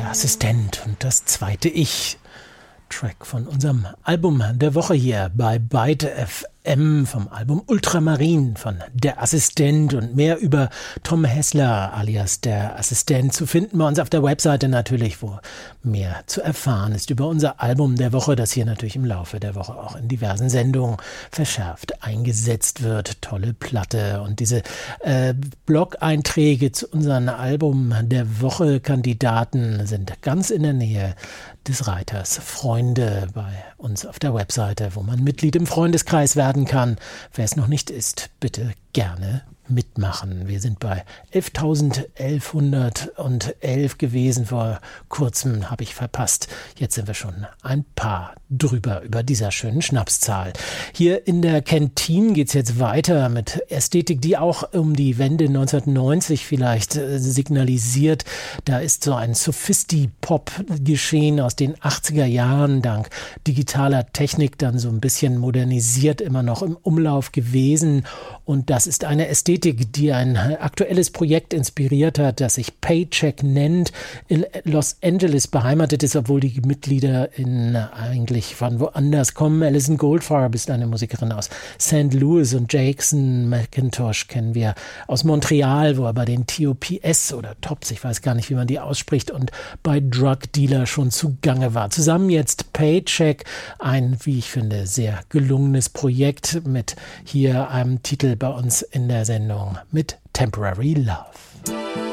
Der Assistent und das zweite Ich. Track von unserem Album der Woche hier bei Byte FM vom Album Ultramarin von Der Assistent, und mehr über Tom Hessler alias Der Assistent zu finden bei uns auf der Webseite natürlich, wo mehr zu erfahren ist über unser Album der Woche, das hier natürlich im Laufe der Woche auch in diversen Sendungen verschärft eingesetzt wird. Tolle Platte, und diese Blog-Einträge zu unseren Album der Woche Kandidaten sind ganz in der Nähe des Reiters Freunde bei uns auf der Webseite, wo man Mitglied im Freundeskreis werden kann. Wer es noch nicht ist, bitte gerne mitmachen. Wir sind bei 11.1111 gewesen. Vor kurzem habe ich verpasst. Jetzt sind wir schon ein paar drüber über dieser schönen Schnapszahl. Hier in der Kantine geht es jetzt weiter mit Ästhetik, die auch um die Wende 1990 vielleicht signalisiert. Da ist so ein Sophisti-Pop geschehen aus den 80er Jahren, dank digitaler Technik dann so ein bisschen modernisiert, immer noch im Umlauf gewesen. Und das ist eine Ästhetik, die ein aktuelles Projekt inspiriert hat, das sich Paycheck nennt, in Los Angeles beheimatet ist, obwohl die Mitglieder eigentlich von woanders kommen. Alison Goldfarb ist eine Musikerin aus St. Louis und Jackson McIntosh kennen wir aus Montreal, wo er bei den TOPS oder Tops, ich weiß gar nicht, wie man die ausspricht, und bei Drug Dealer schon zugange war. Zusammen jetzt Paycheck, ein, wie ich finde, sehr gelungenes Projekt mit hier einem Titel bei uns in der Sendung mit Temporary Love.